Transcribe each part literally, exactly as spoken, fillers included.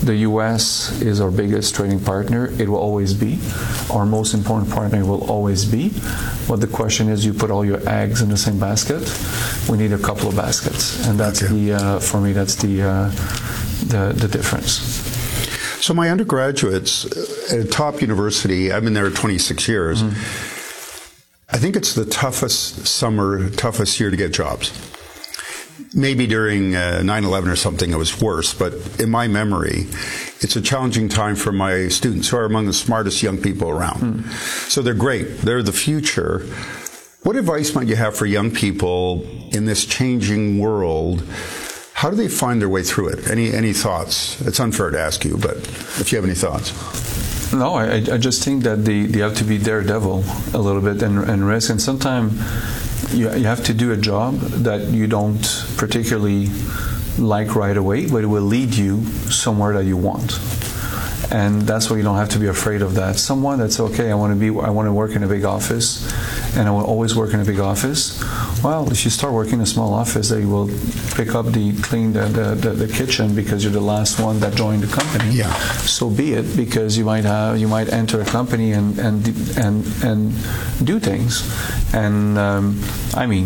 The U S is our biggest trading partner. It will always be. Our most important partner will always be. But the question is, you put all your eggs in the same basket. We need a couple of baskets, and that's okay. the uh, for me that's the, uh, the the difference. So my undergraduates at a top university, I've been there twenty-six years. Mm-hmm. I think it's the toughest summer, toughest year to get jobs. Maybe during uh, nine eleven or something it was worse, but in my memory, it's a challenging time for my students, who are among the smartest young people around. Mm. So they're great. They're the future. What advice might you have for young people in this changing world? How do they find their way through it? Any any thoughts? It's unfair to ask you, but if you have any thoughts. No, I, I just think that they, they have to be daredevil a little bit and, and risk. And sometimes you, you have to do a job that you don't particularly like right away, but it will lead you somewhere that you want. And that's why you don't have to be afraid of that. Someone that's okay, I want to be, I want to work in a big office, and I will always work in a big office. Well, if you start working in a small office, they will pick up the clean the, the, the, the kitchen because you're the last one that joined the company. Yeah. So be it, because you might have you might enter a company and and and and do things. And um, I mean,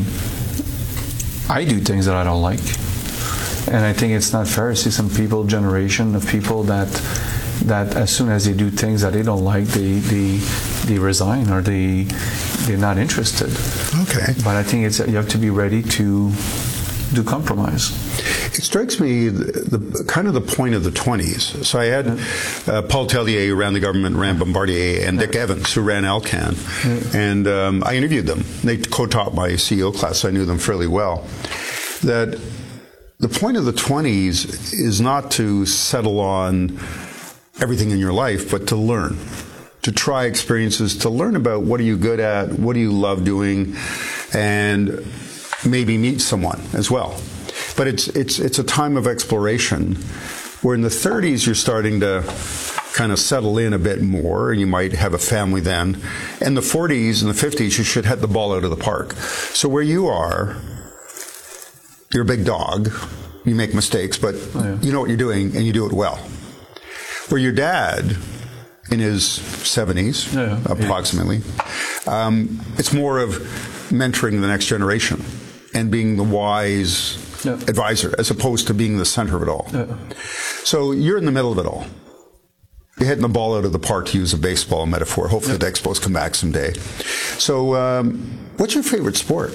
I do things that I don't like, and I think it's not fair to see some people, generation of people that. that as soon as they do things that they don't like, they they, they resign, or they they're not interested. Okay. But I think it's you have to be ready to do compromise. It strikes me the, the kind of the point of the twenties. So I had uh, Paul Tellier, who ran the government, ran Bombardier, and Dick Evans, who ran Alcan, and um, I interviewed them. They co-taught my C E O class, so I knew them fairly well. That the point of the twenties is not to settle on everything in your life, but to learn, to try experiences, to learn about what are you good at, what do you love doing, and maybe meet someone as well. But it's it's it's a time of exploration, where in the thirties you're starting to kind of settle in a bit more, and you might have a family then. In the forties and the fifties, you should hit the ball out of the park. So where you are, you're a big dog, you make mistakes, but oh, yeah. you know what you're doing, and you do it well. Where your dad, in his seventies, yeah, approximately, yeah. um, it's more of mentoring the next generation and being the wise yeah. advisor, as opposed to being the center of it all. Yeah. So you're in the middle of it all. You're hitting the ball out of the park, to use a baseball metaphor. Hopefully yeah. the Expos come back someday. So um, what's your favorite sport?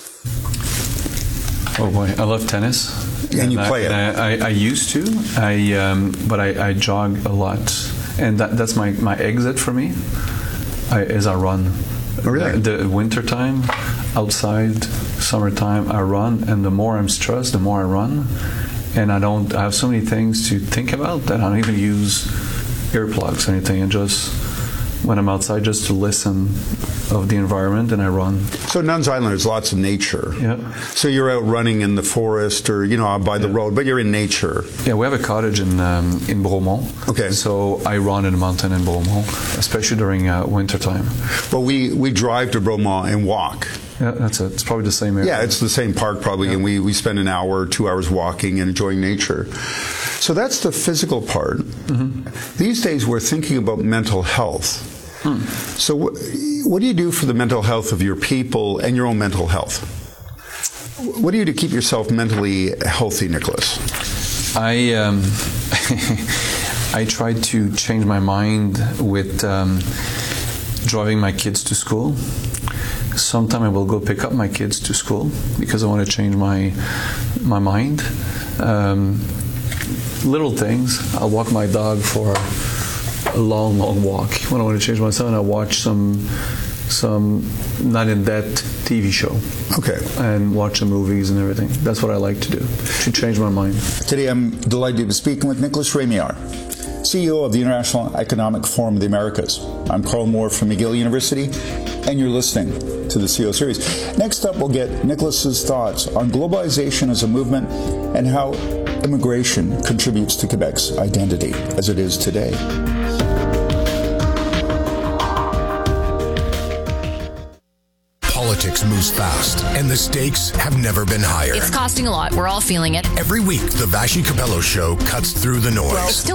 Oh boy, I love tennis. And, and you play I, it. I, I, I used to, I um, but I, I jog a lot, and that, that's my, my exit for me. I, is I run. Oh, really? The, the winter time, outside, summertime, I run, and the more I'm stressed, the more I run, and I don't. I have so many things to think about that I don't even use earplugs or anything, and just when I'm outside, just to listen of the environment, and I run. So Nuns Island, there's lots of nature. Yeah. So you're out running in the forest, or you know, by the yeah. road, but you're in nature. Yeah, we have a cottage in um, in Bromont. Okay. So I run in the mountain in Bromont, especially during uh, winter time. Well, we we drive to Bromont and walk. Yeah, that's it. It's probably the same area. Yeah, it's the same park probably, yeah. and we we spend an hour, two hours walking and enjoying nature. So that's the physical part. Mm-hmm. These days, we're thinking about mental health. Hmm. So what, what do you do for the mental health of your people and your own mental health? What do you do to keep yourself mentally healthy, Nicholas? I um, I try to change my mind with um, driving my kids to school. Sometime I will go pick up my kids to school because I want to change my my mind. Um, little things. I'll walk my dog for a long, long walk. When I want to change myself, and I watch some some not in depth T V show. Okay. And watch the movies and everything. That's what I like to do to change my mind. Today I'm delighted to be speaking with Nicholas Rémillard, C E O of the International Economic Forum of the Americas. I'm Carl Moore from McGill University, and you're listening to the C E O Series. Next up, we'll get Nicholas's thoughts on globalization as a movement and how immigration contributes to Quebec's identity as it is today. Politics moves fast, and the stakes have never been higher. It's costing a lot. We're all feeling it. Every week, the Vassy Capello Show cuts through the noise. Well, it's still